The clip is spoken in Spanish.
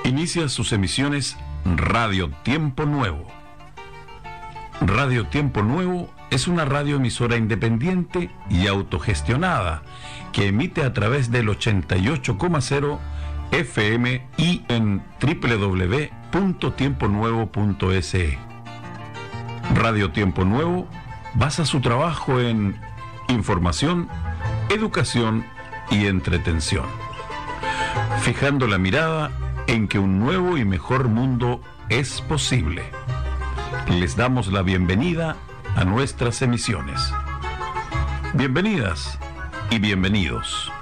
Inicia sus emisiones Radio Tiempo Nuevo. Radio Tiempo Nuevo es una radioemisora independiente y autogestionada que emite a través del 88,0 FM y en www.tiemponuevo.se. Radio Tiempo Nuevo basa su trabajo en información, educación y entretención, fijando la mirada en que un nuevo y mejor mundo es posible. Les damos la bienvenida a nuestras emisiones. Bienvenidas y bienvenidos.